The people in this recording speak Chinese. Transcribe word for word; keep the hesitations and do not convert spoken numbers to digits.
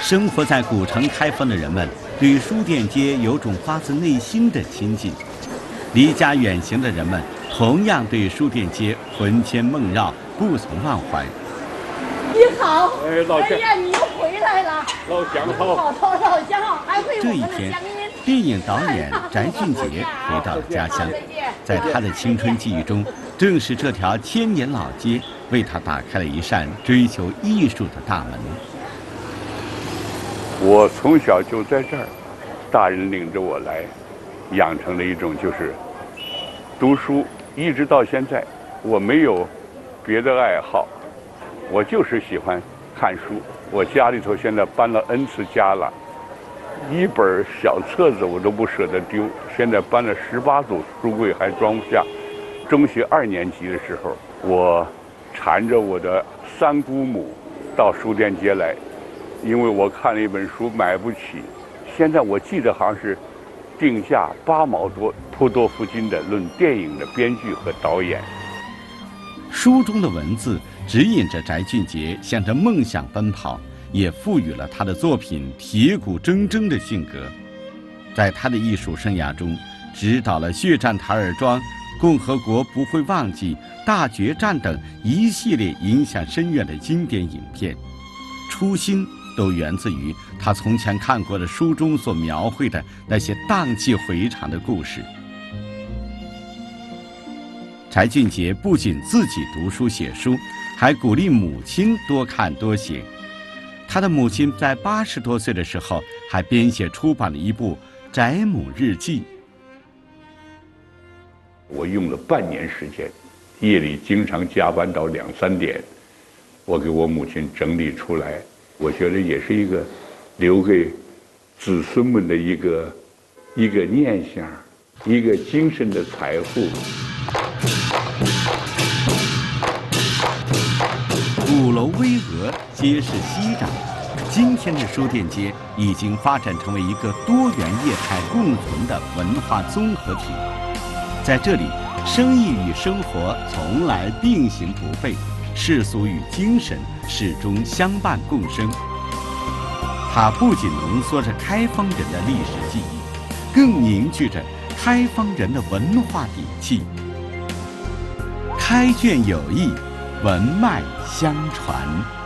生活在古城开封的人们对书店街有种发自内心的亲近，离家远行的人们同样对书店街魂牵梦绕，不曾忘怀。 你好， 哎，老乡， 哎呀，你又回来了， 老乡好， 老头老乡好，还会我这一天，电影导演翟俊杰回到了家乡，在他的青春记忆中，正是这条千年老街为他打开了一扇追求艺术的大门。 我从小就在这儿，大人领着我来，养成了一种就是读书，一直到现在，我没有别的爱好，我就是喜欢看书。我家里头现在搬了 N 次家了，一本小册子我都不舍得丢。现在搬了十八组书柜还装不下。中学二年级的时候，我缠着我的三姑母到书店街来，因为我看了一本书买不起，现在我记得好像是定价八毛多，颇多夫金的论电影的编剧和导演。 书中的文字指引着翟俊杰向着梦想奔跑，也赋予了他的作品铁骨铮铮的性格。在他的艺术生涯中，执导了《血战台儿庄》《共和国不会忘记》《大决战》等一系列影响深远的经典影片，初心都源自于他从前看过的书中所描绘的那些荡气回肠的故事。翟俊杰不仅自己读书写书，还鼓励母亲多看多写。他的母亲在八十多岁的时候，还编写出版了一部《翟母日记》。 我用了半年时间，夜里经常加班到两三点，我给我母亲整理出来，我觉得也是一个留给子孙们的一个一个念想，一个精神的财富。 鼓楼巍峨，街市熙攘。今天的书店街已经发展成为一个多元业态共存的文化综合体。在这里，生意与生活从来并行不悖，世俗与精神始终相伴共生。它不仅浓缩着开封人的历史记忆，更凝聚着开封人的文化底气。开卷有益，文脉相传。